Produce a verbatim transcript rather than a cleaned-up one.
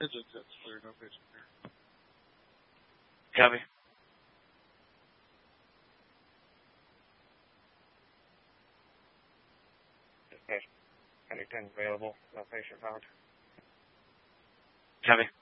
Engine set's clear, no patient clear. Copy. Patient ten available, no patient found. Copy.